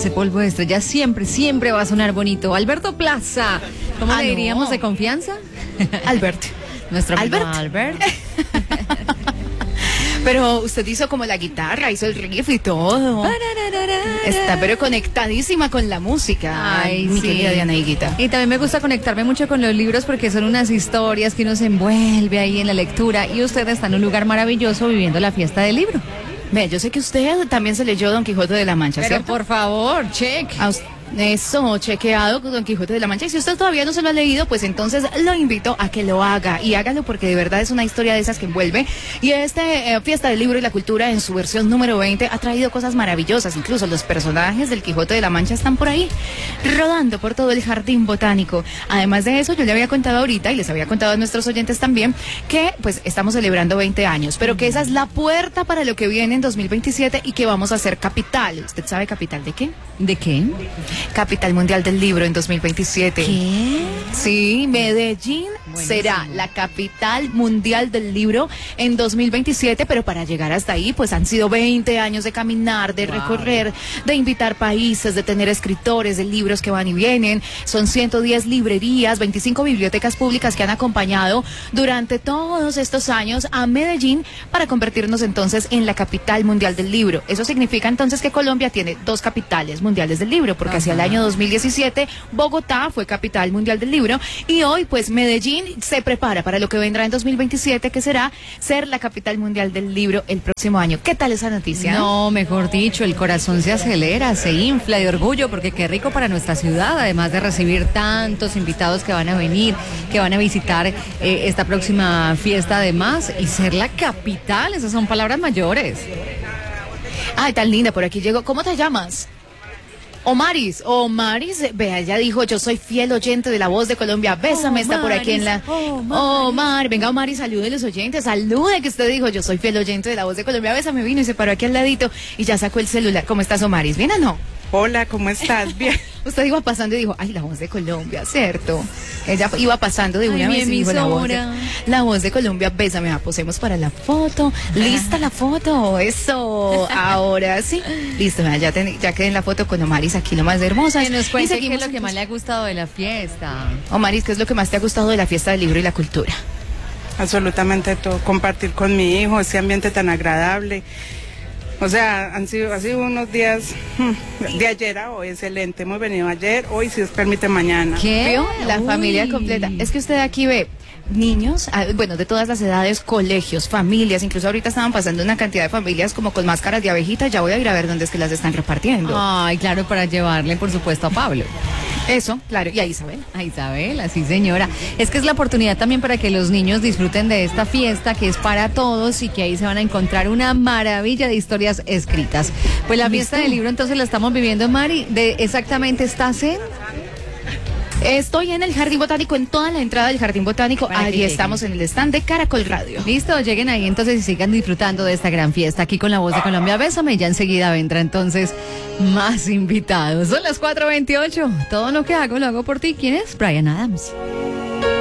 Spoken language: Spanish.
ese polvo de estrella siempre, siempre va a sonar bonito. Alberto Plaza, ¿cómo le diríamos de confianza? Albert. Nuestro amigo Albert. Pero usted hizo como la guitarra, hizo el riff y todo. Está pero conectadísima con la música. Ay, mi sí. querida Diana Higuita. Y también me gusta conectarme mucho con los libros porque son unas historias que uno se envuelve ahí en la lectura. Y usted está en un lugar maravilloso viviendo la fiesta del libro. Ve, yo sé que usted también se leyó Don Quijote de la Mancha, Pero ¿cierto? por favor, check. Eso, chequeado con Don Quijote de la Mancha. Y si usted todavía no se lo ha leído, pues entonces lo invito a que lo haga. Y hágalo porque de verdad es una historia de esas que envuelve. Y Fiesta del Libro y la Cultura en su versión número 20 ha traído cosas maravillosas. Incluso los personajes del Quijote de la Mancha están por ahí, rodando por todo el jardín botánico. Además de eso, yo le había contado ahorita, y les había contado a nuestros oyentes también, que pues estamos celebrando 20 años. Pero que esa es la puerta para lo que viene en 2027 y que vamos a hacer capital. ¿Usted sabe capital de qué? ¿De qué? Capital Mundial del Libro en 2027. ¿Qué? Sí, Medellín Buenísimo. será la capital mundial del libro en 2027, pero para llegar hasta ahí, pues han sido 20 años de caminar, de recorrer, de invitar países, de tener escritores, de libros que van y vienen. Son 110 librerías, 25 bibliotecas públicas que han acompañado durante todos estos años a Medellín para convertirnos entonces en la capital mundial del libro. Eso significa entonces que Colombia tiene dos capitales mundiales del libro, porque hacia el año 2017 Bogotá fue capital mundial del libro y hoy pues Medellín se prepara para lo que vendrá en 2027, que será ser la capital mundial del libro el próximo año. ¿Qué tal esa noticia? No, mejor dicho, el corazón se acelera, se infla de orgullo porque qué rico para nuestra ciudad, además de recibir tantos invitados que van a venir, que van a visitar esta próxima fiesta además y ser la capital, esas son palabras mayores. Ay, tan linda, por aquí llegó. ¿Cómo te llamas? Omaris, vea, ella dijo, yo soy fiel oyente de La Voz de Colombia, bésame, está por aquí en la... Omar, venga Omaris, salude a los oyentes, salude, que usted dijo, yo soy fiel oyente de La Voz de Colombia, bésame, vino y se paró aquí al ladito y ya sacó el celular. ¿Cómo estás, Omaris? ¿Bien o no? Hola, ¿cómo estás? Bien. Usted iba pasando y dijo, ay, La Voz de Colombia, ¿cierto? Ella iba pasando de una vez y dijo, La Voz de Colombia, bésame, posemos para la foto. ¿Lista la foto? Eso, ahora sí. Listo, ya quedé en la foto con Omaris, aquí lo más hermosa. Que nos cuente qué es lo que entonces. más le ha gustado de la fiesta. Omaris, ¿qué es lo que más te ha gustado de la fiesta del libro y la cultura? Absolutamente todo. Compartir con mi hijo, ese ambiente tan agradable. O sea, han sido unos días de ayer a hoy, excelente. Hemos venido ayer, hoy, si Dios permite, mañana. ¿Qué? ¿Vio? La Uy. familia completa. Es que usted aquí ve niños, bueno, de todas las edades, colegios, familias, incluso ahorita estaban pasando una cantidad de familias como con máscaras de abejita, ya voy a ir a ver dónde es que las están repartiendo. Ay, claro, para llevarle, por supuesto, a Pablo. Eso, claro, y a Isabel. A Isabela, sí señora. Es que es la oportunidad también para que los niños disfruten de esta fiesta que es para todos y que ahí se van a encontrar una maravilla de historias escritas. Pues la fiesta del libro entonces la estamos viviendo, Mari, exactamente estás en... Estoy en el Jardín Botánico, en toda la entrada del Jardín Botánico. Para que Allí lleguen. estamos en el stand de Caracol Radio. Listo, lleguen ahí entonces y sigan disfrutando de esta gran fiesta aquí con La Voz de Colombia. Bésame, ya enseguida vendrá entonces más invitados. Son las 4:28. Todo lo que hago lo hago por ti. ¿Quién es? Bryan Adams.